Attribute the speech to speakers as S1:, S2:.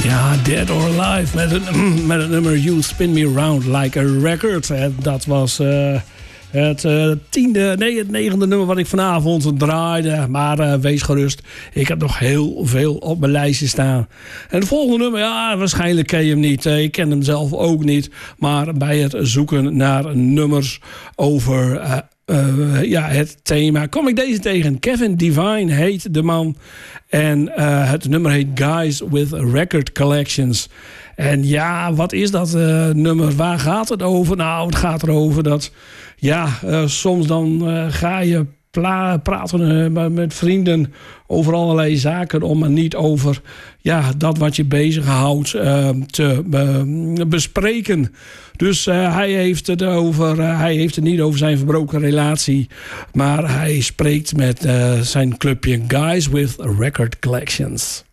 S1: Ja, Dead or Alive met het nummer You Spin Me Round Like a Record. Dat was het negende nummer wat ik vanavond draaide. Maar wees gerust, ik heb nog heel veel op mijn lijstje staan. En het volgende nummer, ja, waarschijnlijk ken je hem niet. Ik ken hem zelf ook niet. Maar bij het zoeken naar nummers over het thema kwam ik deze tegen. Kevin Devine heet de man. En het nummer heet Guys with Record Collections. En ja, wat is dat nummer? Waar gaat het over? Nou, het gaat erover dat soms dan ga je praten met vrienden over allerlei zaken om er niet over dat wat je bezighoudt te bespreken. Dus hij heeft het niet over zijn verbroken relatie, maar hij spreekt met zijn clubje Guys with Record Collections.